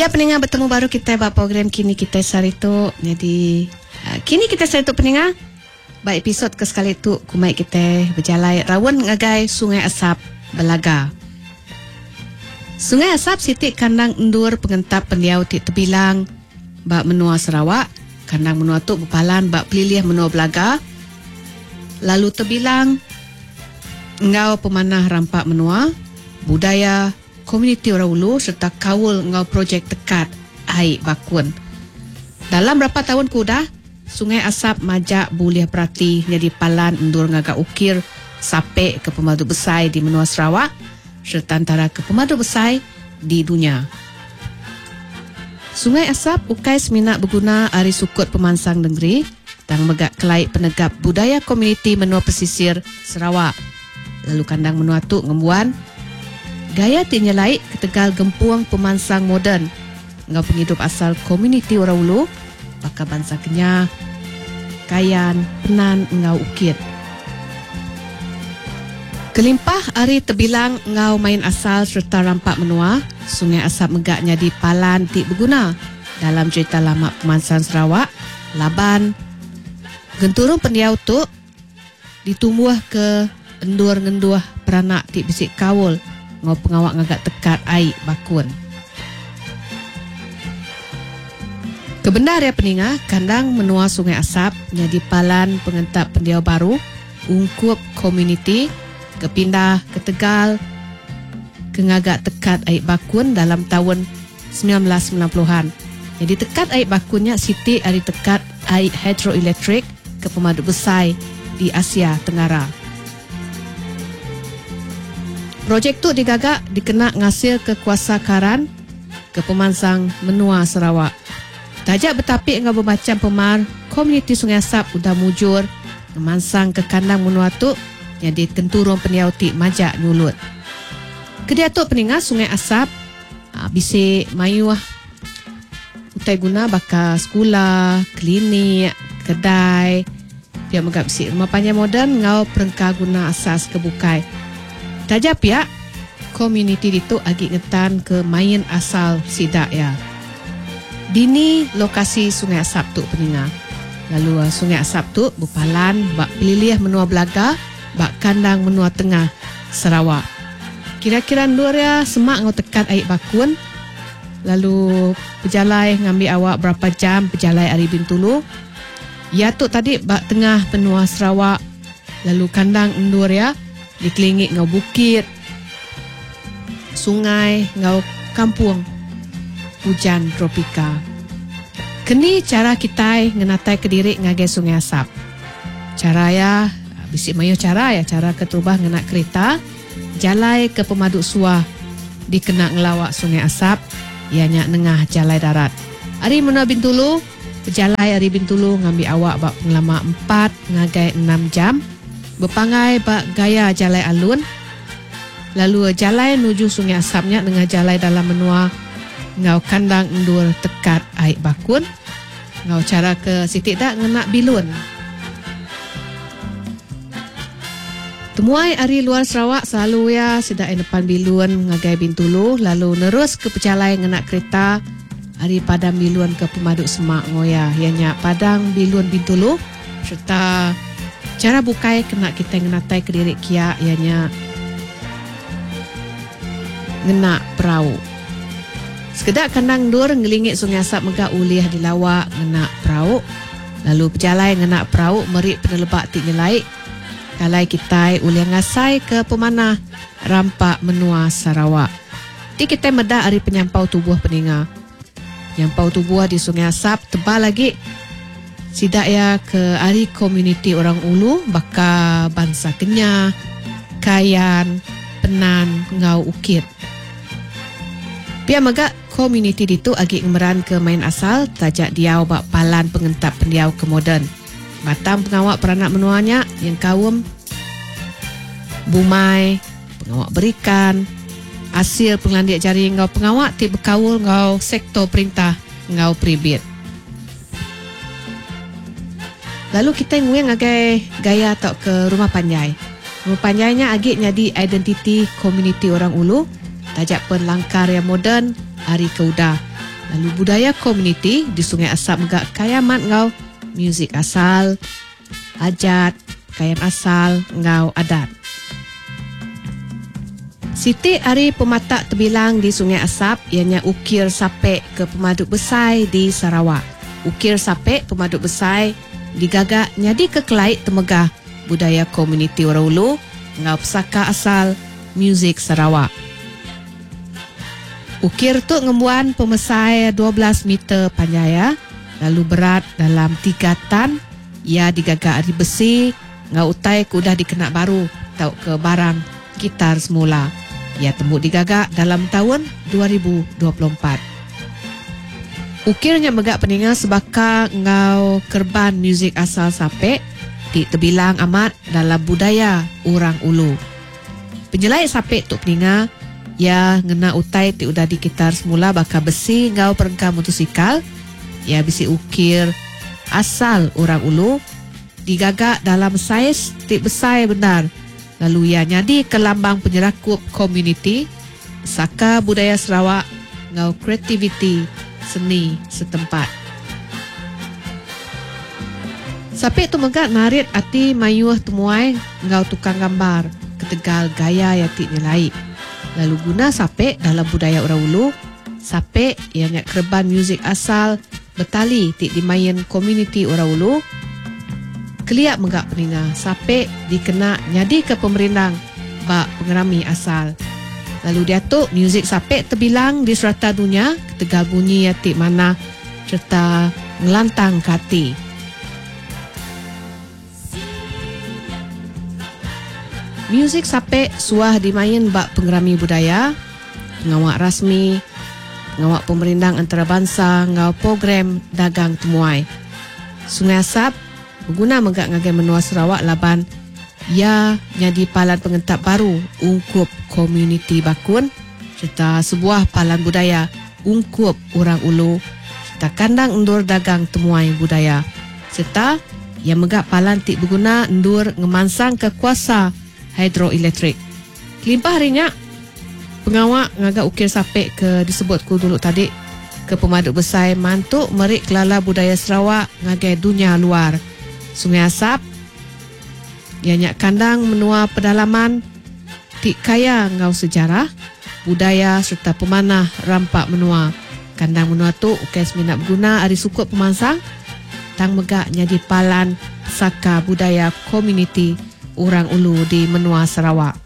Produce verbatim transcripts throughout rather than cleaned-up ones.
Ya, pendengar, bertemu baru kita buat program Kini Kita Sarituk. Jadi uh, Kini Kita Sarituk pendengar, baik episod ke sekali tu kumai kita berjalan rawan ngagai Sungai Asap Belaga. Sungai Asap sitik kandang endur pengentap pendiau ti Tebilang bak menua Sarawak. Kandang menua tu berpalan bak pelilih menua Belaga. Lalu Tebilang ngau pemanah rampak menua, budaya komuniti orang ulu serta kawul ngau projek tekat air bakun. Dalam berapa tahun kudah, Sungai Asap majak boleh perhati jadi palan endur ngagak ukir sampai ke pemadu besar di menua Sarawak serta antara ke pemadu besar di dunia. Sungai Asap ukai seminat berguna ari sukut pemansang negeri dan megak kelait penegap budaya komuniti menua pesisir Sarawak. Lalu kandang menua tu ngembuan gaya tinyalai ketegal gempuang pemansang moden ngau penghidup asal komuniti orang ulu baka bangsa Kenyah, Kayan, Penan ngau ukit. Kelimpah ari Tebilang ngau main asal serta rampak menua, Sungai Asap megaknya di palan ti berguna dalam cerita lama pemansang Sarawak, Laban. Genturung pendiau tu ditumbuh ke endur-ngenduh peranak ti bisik kawul ngau pengawak ngagak tekat air bakun. Kebenar ya peninga, kandang menua Sungai Asap jadi palan pengentap pendiau baru, ungkup komuniti, kepindah ke Tegal, ke ngagak tekat air bakun dalam tahun sembilan belas sembilan puluhan. Jadi tekat air bakunnya siti ari tekat air hidroelektrik ke pemadu besar di Asia Tenggara. Projek tu digagak dikena ngasil ke kuasa karan ke pemansang menua Sarawak. Tajak betapik ngau bermacam pemar komuniti Sungai Asap udah mujur ngemansang ke kandang menua tu jadi kenturung pendiau ti majak nyulut. Kedia tu peningat Sungai Asap ha, bisik mayuah utai guna baka sekolah, klinik, kedai, dia megap bisik rumah panjang moden ngau perengka guna asas kebukai. Tajak pihak komuniti itu agi ngetan ke main asal sidak ya. Dini lokasi Sungai Asap tu peningat. Lalu Sungai Asap tu berpalan bak pelilih menua Belaga, bak kandang menua tengah Sarawak. Kira-kira nur ya semak ngau tekat air bakun. Lalu berjalai ngambil awak berapa jam berjalai ari Bintulu. Ya tu tadi bak tengah benua Sarawak. Lalu kandang endur ya dikelingik ngau bukit, sungai, ngau kampung, hujan tropika. Kini cara kita ngenatai kediri ngagai Sungai Asap. Cara ya, bisik mayu cara ya, cara keterubah ngenak kereta, jalai ke pemaduk suah, dikena ngelawak Sungai Asap, ianya nengah jalai darat. Ari menua Bintulu, berjalai ari Bintulu ngambil awak bak pengelama empat ngagai enam jam, berpangai bak gaya jalai alun, lalu jalai nuju Sungai Asapnya dengan jalai dalam menua ngau kandang endur tekat air bakun, ngau cara ke sitik tak ngenak bilun. Temuai ari luar Sarawak selalu ya sedak depan bilun ngagai Bintulu, lalu nerus ke pejalai ngenak kereta ari Padang Bilun ke pemaduk semak ngoya ianya Padang Bilun Bintulu serta cara bukai kena kita ngenatai ke diri kia ianya ngena perahu. Sekedar kandang dur ngelingit Sungai Asap megak ulih dilawak ngena perahu. Lalu pejalai ngena perahu merik penelebak ti nyelai. Kalai kita ulih ngasai ke pemanah rampak menua Sarawak. Ti kita medak ari penyampau tubuh peninga. Nyampau tubuh di Sungai Asap tebal lagi. Sidak ya ke ari komuniti orang ulu baka bangsa Kenyah, Kayan, Penan, ngau ukit. Pia megak komuniti itu agi ngemeran ke main asal tajak diau bak palan pengentap pendiau ke moden. Batam pengawak peranak menuanya yang kawum bumai, pengawak berikan, asil penglandik jari ngau pengawak ti berkawul ngau sektor perintah ngau pribit. Lalu kita nguing agai gaya atau ke rumah panjai. Rumah panjainya agi jadi identiti komuniti orang ulu, tajak pelangkar yang moden, hari keudah. Lalu budaya komuniti di Sungai Asap megak kayamat ngau muzik asal, hajat, kayan asal ngau adat. Siti hari pematak terbilang di Sungai Asap ianya ukir sapek ke Pemaduk Besai di Sarawak. Ukir sapek Pemaduk Besai digagak nyadi kekelait temegah budaya komuniti orang Ulu ngau pesaka asal muzik Sarawak. Ukir tu ngembuan pemesai dua belas meter panjaya, lalu berat dalam tiga tan. Ia digagak dari besi, ngau utai ku dah dikenak baru tau ke barang gitar semula. Ia tembuk digagak dalam tahun dua ribu dua puluh empat. Ukirnya megak peninga sebaka ngau kerban muzik asal sapek di terbilang amat dalam budaya orang Ulu. Penjelai sapek tu peninga ia ngena utai ti udah di gitar semula baka besi ngau perengkam motosikal. Ia bisi ukir asal orang Ulu digagak dalam saiz ti besar benar. Lalu ia nyadi ke lambang penyerakup komuniti saka budaya Sarawak ngau kreativiti seni setempat. Sapek tu megak narit ati mayuh temuai ngau tukang gambar ketegal gaya yang ti nilai. Lalu guna sapek dalam budaya orang Ulu, sapek ianya kerban muzik asal betali ti dimain komuniti orang Ulu. Keliak megak peninga, sapek dikena nyadi ke pemerintah bak pengerami asal. Lalu diatuk muzik sapek terbilang di serata dunia ketegal bunyi ti mana serta ngelantang kati. Muzik sapek suah dimain bak pengerami budaya, pengawak rasmi, pengawak pemerintah antarabangsa ngau program dagang temuai. Sungai Asap berguna megak ngagai menua Sarawak laban ia nyadi palan pengentap baru ungkup komuniti bakun serta sebuah palan budaya ungkup orang Ulu serta kandang endur dagang temuai budaya serta ia megak palan tik berguna endur ngemansang ke kuasa hidroelektrik. Kelimpah harinya pengawak ngagak ukir sapek ke disebutku dulu tadi ke Pemaduk Besai mantuk merik kelala budaya Sarawak ngagai dunia luar. Sungai Asap ianya kandang menua pedalaman tik kaya ngau sejarah, budaya serta pemanah rampak menua. Kandang menua tu ukis minat berguna ari sukup pemansang tang megak nyadi palan saka budaya komuniti orang Ulu di menua Sarawak.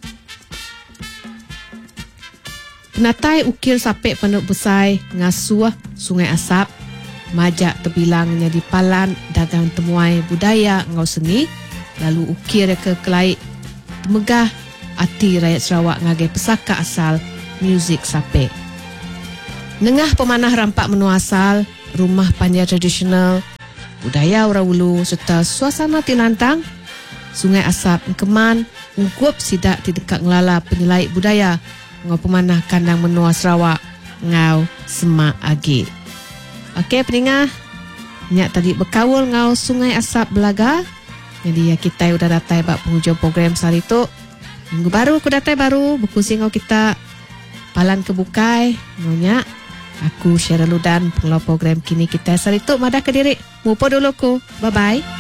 Penatai ukir sapek Pemaduk Besai ngasuh Sungai Asap majak terbilang nyadi palan dagang temuai budaya ngau seni. Lalu ukir ke kelait temegah ati rakyat Sarawak ngagai pesaka asal muzik sapek. Nengah pemanah rampak menua asal, rumah panjang tradisional, budaya orang Ulu serta suasana tilantang, Sungai Asap Keman ungkup sidak di dekat ngelala penyelait budaya ngau pemanah kandang menua Sarawak ngau Semak Agi. Okey peningah, nyak tadi berkawul ngau Sungai Asap Belaga. Jadi ya kita udah datai bak penghujung program sehari tu. Minggu baru aku datai baru berkongsi ngau kita palan kebukai nyak. Aku Sheryl Ludan pengelola program kini kita sehari tu madah ke diri. Mupo dulu ku. Bye bye.